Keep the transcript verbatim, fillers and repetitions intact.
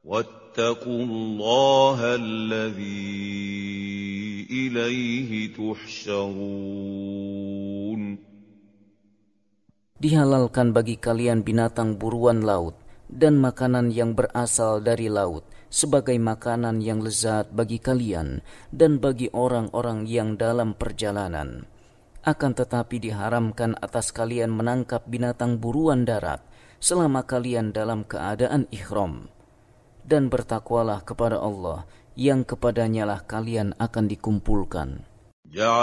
واتقوا الله الذي إليه تحشرون. Dihalalkan bagi kalian binatang buruan laut dan makanan yang berasal dari laut sebagai makanan yang lezat bagi kalian dan bagi orang-orang yang dalam perjalanan. Akan tetapi diharamkan atas kalian menangkap binatang buruan darat selama kalian dalam keadaan ihram. Dan bertakwalah kepada Allah yang kepadanyalah kalian akan dikumpulkan.